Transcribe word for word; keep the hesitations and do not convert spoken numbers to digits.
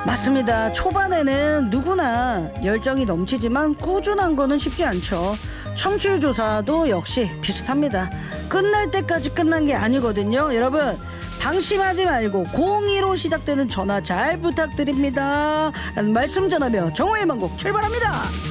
맞습니다. 초반에는 누구나 열정이 넘치지만 꾸준한 거는 쉽지 않죠. 청취율 조사도 역시 비슷합니다. 끝날 때까지 끝난 게 아니거든요. 여러분 방심하지 말고 공이로 시작되는 전화 잘 부탁드립니다 라는 말씀 전하며 정오의 만곡 출발합니다.